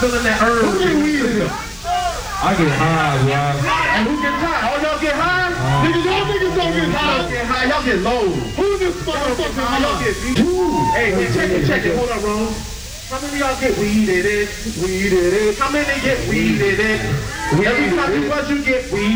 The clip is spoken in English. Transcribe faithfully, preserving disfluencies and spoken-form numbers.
feeling that herb. Who get weed in here? I get high, bro. And who gets high? Oh, y'all get high? Uh, niggas, y'all niggas don't get high. Y'all get high, y'all get low. Who this motherfucker high? Y'all get weed. Hey, hey, check it, check it. Hold up, Ron. How many of y'all get weeded in? Weeded in. How many get weeded in? Every time you buzz, you get weed.